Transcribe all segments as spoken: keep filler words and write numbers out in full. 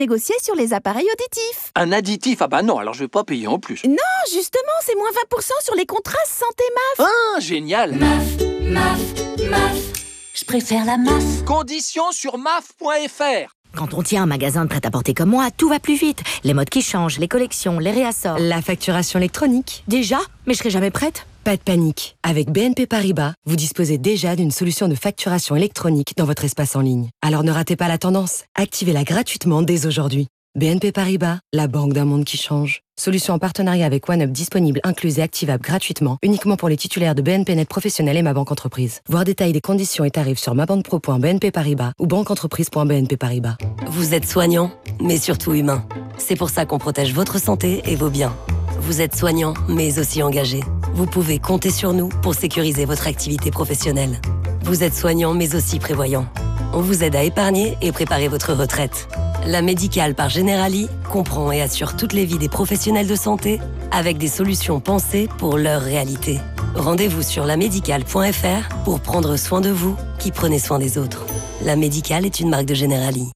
Négocier sur les appareils auditifs. Un additif? Ah bah non, alors je vais pas payer en plus. Non, justement, c'est moins vingt pour cent sur les contrats santé M A F. Ah, génial. M A F, M A F, M A F. Je préfère la M A F. Conditions sur M A F point F R. Quand on tient un magasin de prêt-à-porter comme moi, tout va plus vite. Les modes qui changent, les collections, les réassorts. La facturation électronique. Déjà? Mais je serai jamais prête. Pas de panique. Avec B N P Paribas, vous disposez déjà d'une solution de facturation électronique dans votre espace en ligne. Alors ne ratez pas la tendance. Activez-la gratuitement dès aujourd'hui. B N P Paribas, la banque d'un monde qui change. Solution en partenariat avec OneUp disponible, incluse et activable gratuitement, uniquement pour les titulaires de B N P Net Professionnel et Ma Banque Entreprise. Voir détails des conditions et tarifs sur mabanquepro point b n p paribas ou banqueentreprise point b n p paribas. Vous êtes soignant, mais surtout humain. C'est pour ça qu'on protège votre santé et vos biens. Vous êtes soignant, mais aussi engagé. Vous pouvez compter sur nous pour sécuriser votre activité professionnelle. Vous êtes soignant, mais aussi prévoyant. On vous aide à épargner et préparer votre retraite. La Médicale par Generali comprend et assure toutes les vies des professionnels de santé avec des solutions pensées pour leur réalité. Rendez-vous sur la médicale point f r pour prendre soin de vous qui prenez soin des autres. La Médicale est une marque de Generali.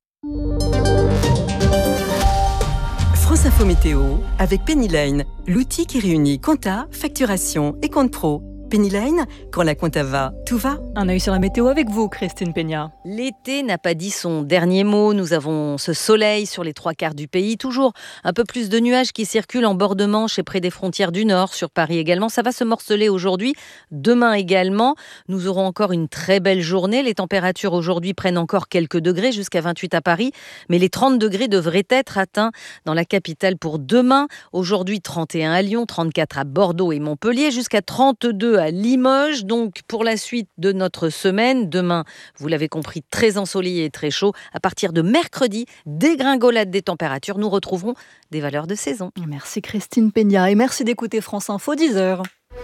France Info Météo avec Pennyline, l'outil qui réunit compta, facturation et compte pro. Pennyline, quand la compta va, tout va. Un œil sur la météo avec vous, Christine Peña. L'été n'a pas dit son dernier mot. Nous avons ce soleil sur les trois quarts du pays. Toujours un peu plus de nuages qui circulent en bord de Manche et près des frontières du Nord, sur Paris également. Ça va se morceler aujourd'hui, demain également. Nous aurons encore une très belle journée. Les températures aujourd'hui prennent encore quelques degrés, jusqu'à vingt-huit à Paris. Mais les trente degrés devraient être atteints dans la capitale pour demain. Aujourd'hui, trente et un à Lyon, trente-quatre à Bordeaux et Montpellier, jusqu'à trente-deux à Limoges. Donc pour la suite de notre semaine, demain, vous l'avez compris, très ensoleillé et très chaud. À partir de mercredi, dégringolade des températures, nous retrouverons des valeurs de saison. Merci Christine Peña et merci d'écouter France Info dix heures.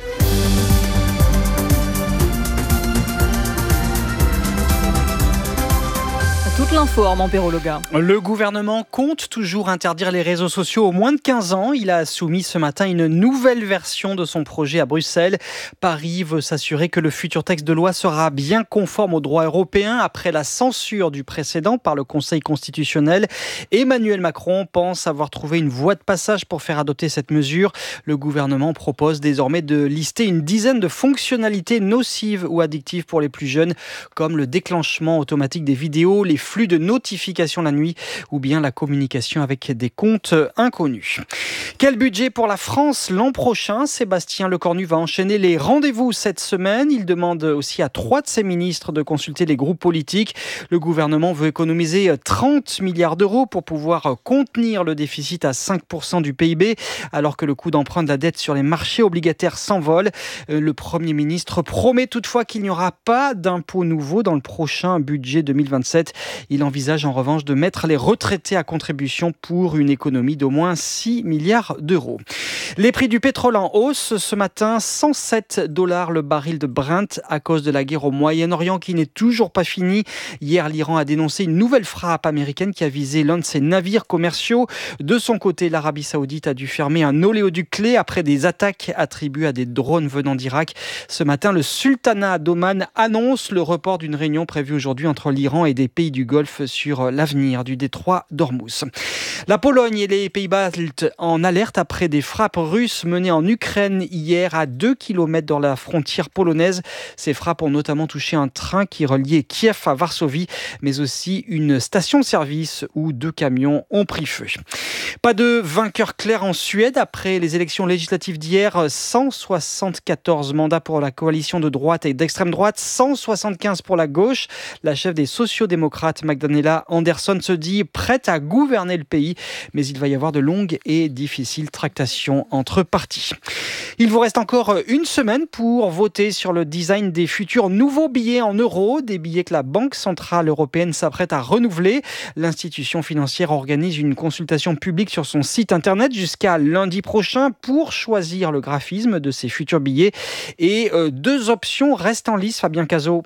Toute l'info, Armand Perrologa. Le gouvernement compte toujours interdire les réseaux sociaux aux moins de quinze ans. Il a soumis ce matin une nouvelle version de son projet à Bruxelles. Paris veut s'assurer que le futur texte de loi sera bien conforme au droit européen après la censure du précédent par le Conseil constitutionnel. Emmanuel Macron pense avoir trouvé une voie de passage pour faire adopter cette mesure. Le gouvernement propose désormais de lister une dizaine de fonctionnalités nocives ou addictives pour les plus jeunes, comme le déclenchement automatique des vidéos, les flux de notifications la nuit ou bien la communication avec des comptes inconnus. Quel budget pour la France l'an prochain? Sébastien Lecornu va enchaîner les rendez-vous cette semaine. Il demande aussi à trois de ses ministres de consulter les groupes politiques. Le gouvernement veut économiser trente milliards d'euros pour pouvoir contenir le déficit à cinq pour cent du P I B, alors que le coût d'emprunt de la dette sur les marchés obligataires s'envole. Le Premier ministre promet toutefois qu'il n'y aura pas d'impôt nouveau dans le prochain budget deux mille vingt-sept. Il envisage en revanche de mettre les retraités à contribution pour une économie d'au moins six milliards d'euros. Les prix du pétrole en hausse ce matin, cent sept dollars le baril de Brent à cause de la guerre au Moyen-Orient qui n'est toujours pas finie. Hier, l'Iran a dénoncé une nouvelle frappe américaine qui a visé l'un de ses navires commerciaux. De son côté, l'Arabie Saoudite a dû fermer un oléoduc clé après des attaques attribuées à des drones venant d'Irak. Ce matin, le sultanat d'Oman annonce le report d'une réunion prévue aujourd'hui entre l'Iran et des pays du Golfe sur l'avenir du détroit d'Ormuz. La Pologne et les Pays-Baltes en alerte après des frappes russes menées en Ukraine hier à deux kilomètres dans la frontière polonaise. Ces frappes ont notamment touché un train qui reliait Kiev à Varsovie, mais aussi une station-service où deux camions ont pris feu. Pas de vainqueur clair en Suède après les élections législatives d'hier. cent soixante-quatorze mandats pour la coalition de droite et d'extrême droite, cent soixante-quinze pour la gauche. La chef des sociaux-démocrates, Magdalena Andersson, se dit prête à gouverner le pays, mais il va y avoir de longues et difficiles tractations entre partis. Il vous reste encore une semaine pour voter sur le design des futurs nouveaux billets en euros, des billets que la Banque centrale européenne s'apprête à renouveler. L'institution financière organise une consultation publique sur son site internet jusqu'à lundi prochain pour choisir le graphisme de ces futurs billets. Et euh, deux options restent en lice, Fabien Cazot.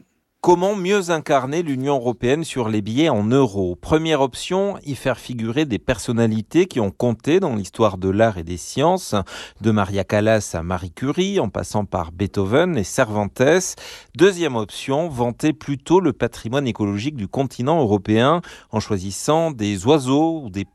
Comment mieux incarner l'Union européenne sur les billets en euros ? Première option, y faire figurer des personnalités qui ont compté dans l'histoire de l'art et des sciences, de Maria Callas à Marie Curie, en passant par Beethoven et Cervantes. Deuxième option, vanter plutôt le patrimoine écologique du continent européen en choisissant des oiseaux ou des